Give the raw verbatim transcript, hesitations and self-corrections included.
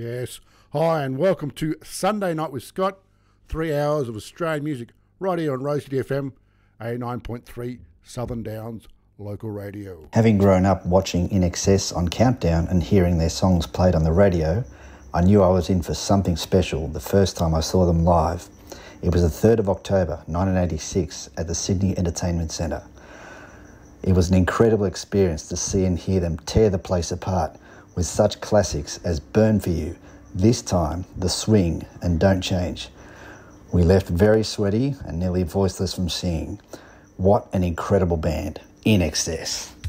Yes. Hi, and welcome to Sunday Night with Scott. Three hours of Australian music right here on Rose City F M, eighty-nine point three Southern Downs local radio. Having grown up watching I N X S on Countdown and hearing their songs played on the radio, I knew I was in for something special the first time I saw them live. It was the third of October nineteen eighty-six at the Sydney Entertainment Centre. It was an incredible experience to see and hear them tear the place apart with such classics as Burn For You, This Time, The Swing and Don't Change. We left very sweaty and nearly voiceless from singing. What an incredible band, I N X S.